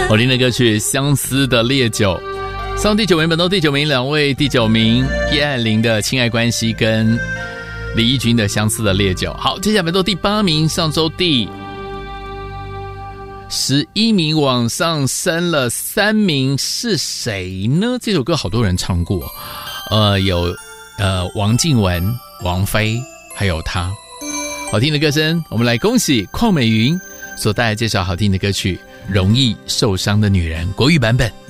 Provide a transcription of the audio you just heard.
好听的歌曲《相思的烈酒》，上第9名，本周第9名两位，第9名叶爱玲的《亲爱关系》跟李翊君的《相思的烈酒》。好，接下来本周第8名，上周第11名往上升了3名，是谁呢？这首歌好多人唱过，有王靖雯、王菲，还有他。好听的歌声，我们来恭喜邝美云所带来这首好听的歌曲《容易受伤的女人》国语版本。